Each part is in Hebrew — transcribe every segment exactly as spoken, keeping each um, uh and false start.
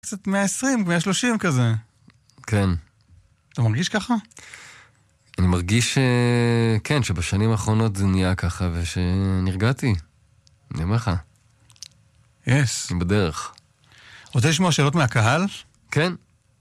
קצת מאה ועשרים, מאה ושלושים כזה. כן. אתה מרגיש ככה? אני מרגיש, כן, שבשנים האחרונות זה נהיה ככה, ושנרגעתי. אני אומר לך. יש. אני בדרך. רוצה לשמוע שאלות מהקהל? כן.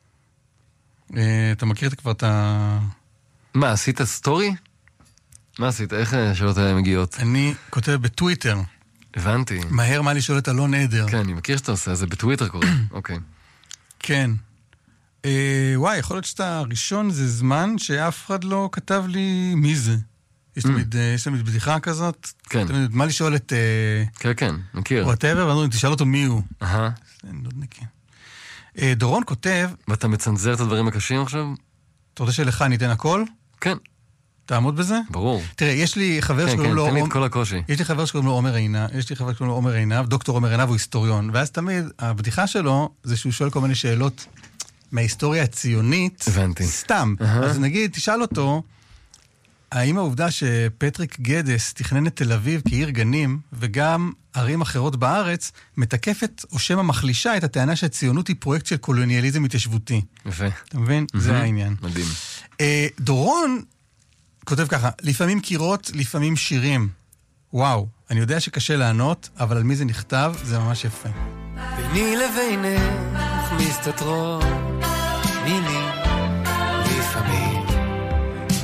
אתה מכיר כבר את ה... מה, עשית סטורי? מה עשית? איך השאלות האלה מגיעות? אני כותב בטוויטר. הבנתי. מהר מה לשאול את אלון עדר. כן, אני מכיר שאתה עושה, זה בטוויטר קורה. אוקיי. כן. אה, וואי, יכול להיות שאתה הראשון, זה זמן שאף אחד לא כתב לי מי זה. יש תמיד, יש תמיד בדיחה כזאת. כן. תמיד, מה לשאול את... כן, כן, מכיר. וואטאבר, ואנו תשאל אותו מי הוא. אהה. זה נודניקי. דורון כותב... ואתה מצנזר את הדברים הקשים עכשיו? אתה רוצה שלך ניתן הכל? כן. תעמוד בזה? ברור. תראה, יש לי חבר כן, שקוראים כן, לו... תן לי את כל הקושי. יש לי חבר שקוראים לו עומר עינב, יש לי חבר שקוראים לו עומר עינב, דוקטור עומר עינב הוא היסטוריון, ואז תמיד, הבדיחה שלו זה שהוא שואל כל מיני שאלות מההיסטוריה הציונית. הבנתי. סתם. אז נגיד, תשאל אותו, האם העובדה שפטריק גדס תכנן את תל אביב כעיר גנים, וגם ערים אחרות בארץ, מתקפת או שמה מחלישה את הטענה שהציונות היא פרויקט של קולוניאליזם התיישבותי. יפה. אתה מבין? זה העניין. מדהים. דורון כותב ככה, לפעמים קירות, לפעמים שירים. וואו, אני יודע שקשה לענות, אבל על מי זה נכתב, זה ממש יפה. ביני לבינך מסתתרות מילים